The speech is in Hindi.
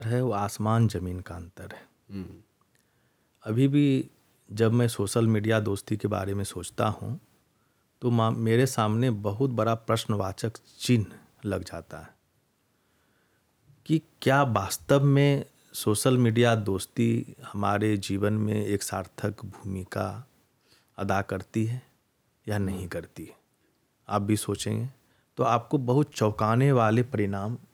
है वो आसमान ज़मीन का अंतर है। हम्म। अभी भी जब मैं सोशल मीडिया दोस्ती के बारे में सोचता हूँ तो मेरे सामने बहुत बड़ा प्रश्नवाचक चिन्ह लग जाता है कि क्या वास्तव में सोशल मीडिया दोस्ती हमारे जीवन में एक सार्थक भूमिका अदा करती है या नहीं करती है। आप भी सोचेंगे तो आपको बहुत चौंकाने वाले परिणाम